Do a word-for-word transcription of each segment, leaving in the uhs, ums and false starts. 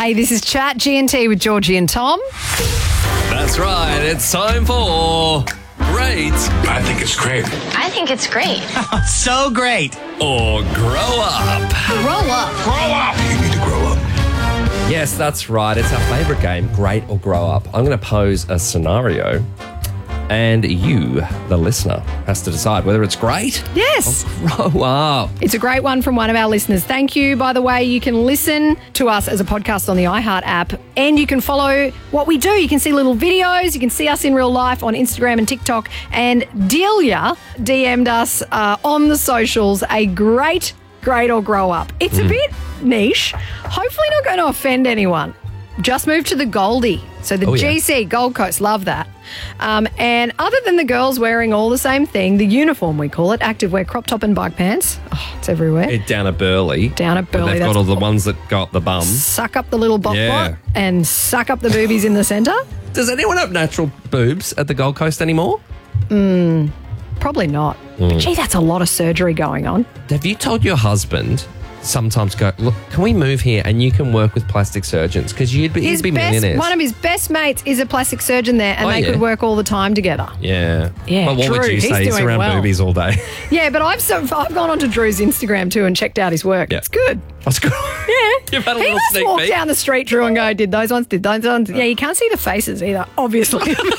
Hey, this is Chat G and T with Georgie and Tom. That's right. It's time for Great I think it's great. I think it's great. So great. or Grow Up. Grow up. Grow up. You need to grow up. Yes, that's right. It's our favourite game, Great or Grow Up. I'm going to pose a scenario, and you, the listener, has to decide whether it's great Yes. or grow up. It's a great one from one of our listeners. Thank you. By the way, you can listen to us as a podcast on the iHeart app, and you can follow what we do. You can see little videos. You can see us in real life on Instagram and TikTok. And Delia D M'd us uh, on the socials a great, great or grow up. It's Mm. a bit niche. Hopefully not going to offend anyone. Just moved to the Goldie. So the Oh, yeah. G C, Gold Coast, love that. Um, and other than the girls wearing all the same thing, the uniform, we call it, activewear, crop top and bike pants. Oh, it's everywhere. It, down at Burleigh. Down at where Burleigh, They've that's got all the ones that got the bum. Suck up the little bot Yeah. bot and suck up the boobies in the centre? Does anyone have natural boobs at the Gold Coast anymore? Probably not. Mm. But gee, that's a lot of surgery going on. Have you told your husband sometimes go, look, can we move here and you can work with plastic surgeons? Because you'd be, His you'd be best, millionaires. one of his best mates is a plastic surgeon there, and Oh, they yeah. could work all the time together. Yeah. Yeah, But what would Drew, you he's say? He's doing around well. boobies all day. Yeah, but I've so, I've gone onto Drew's Instagram too and checked out his work. Yeah. It's good. That's good. Yeah. You've had a he little must sneak walk peek. down the street, Drew, and go, did those ones, did those ones? Yeah, you can't see the faces either, obviously. Imagine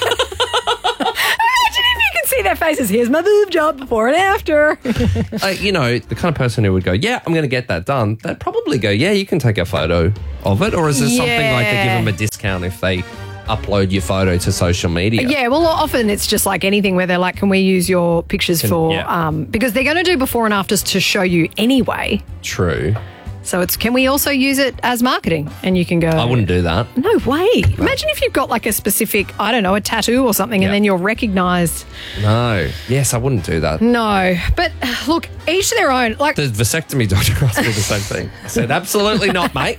if you can see their faces. Here's my boob job before and after. Like, you know, the kind of person who would go, yeah, I'm going to get that done. They'd probably go, yeah, you can take a photo of it. Or is there something like they give Yeah. them a discount if they upload your photo to social media? Yeah, well, often it's just like anything where they're like, can we use your pictures for, yeah. um, because they're going to do before and afters to show you anyway. True. So it's, can we also use it as marketing? And you can go, I wouldn't do that. no way. Imagine if you've got like a specific, I don't know, a tattoo or something, Yeah. and then you're recognised. No. Yes, I wouldn't do that. No, but look, each their own. Like, The vasectomy doctor asked me the same thing. I said, absolutely not, mate.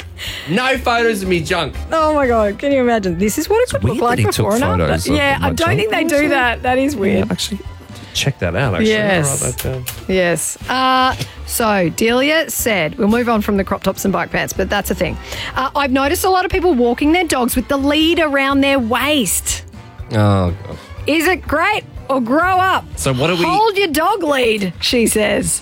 No photos of me junk. oh my God, can you imagine? This is what it could weird look like that he took before and after. photos of Yeah, my I don't junk. think they do that. That is weird. Actually, check that out, actually. Yes. I'll write that down. Yes. Uh, so, Delia said, we'll move on from the crop tops and bike pants, but that's a thing. Uh, I've noticed a lot of people walking their dogs with the lead around their waist. Oh, God. Is it great or grow up? So what do we... Hold your dog lead, she says.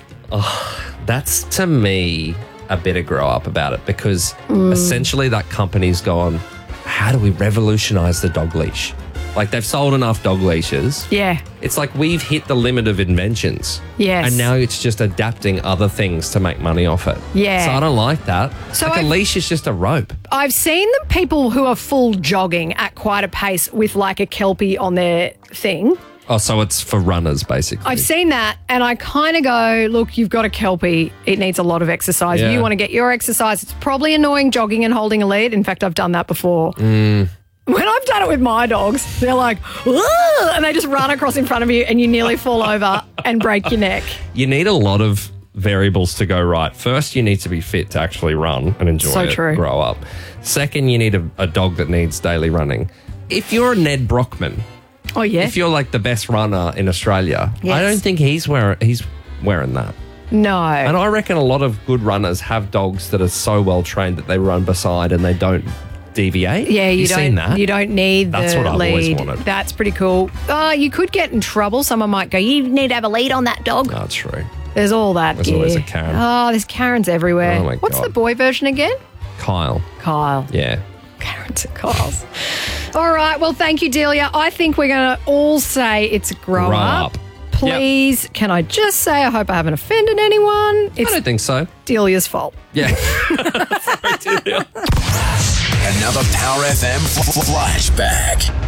That's, to me, a bit of grow up about it because Mm. essentially that company's gone, how do we revolutionise the dog leash? Like, they've sold enough dog leashes. Yeah. It's like we've hit the limit of inventions. Yes. And now it's just adapting other things to make money off it. Yeah. So I don't like that. So like I've- a leash is just a rope. I've seen the people who are full jogging at quite a pace with like a Kelpie on their thing. Oh, so it's for runners, basically. I've seen that and I kind of go, look, you've got a Kelpie. It needs a lot of exercise. Yeah. You want to get your exercise. It's probably annoying jogging and holding a lead. In fact, I've done that before. Mm. When I've done it with my dogs, they're like, "Whoa," and they just run across in front of you and you nearly fall over and break your neck. You need a lot of variables to go right. First, you need to be fit to actually run and enjoy So it, true. grow up. Second, you need a, a dog that needs daily running. If you're a Ned Brockman, Oh, yeah? if you're like the best runner in Australia, Yes. I don't think he's wearing he's wearing that. No. And I reckon a lot of good runners have dogs that are so well trained that they run beside and they don't deviate. Yeah, you You've don't. seen that? You don't need That's the what I've lead. always wanted. That's pretty cool. Uh, you could get in trouble. Someone might go, "You need to have a lead on that dog." That's true. There's all that. There's gear. always a Karen. Oh, there's Karens everywhere. Oh, my What's God. the boy version again? Kyle. Kyle. Yeah. Karens and Kyles. All right. Well, thank you, Delia. I think we're going to all say it's a grow, Grow up. up. Please, can I just say I hope I haven't offended anyone? I It's don't think so. Delia's fault. Yeah. Sorry, Delia. Another Power F M f- flashback.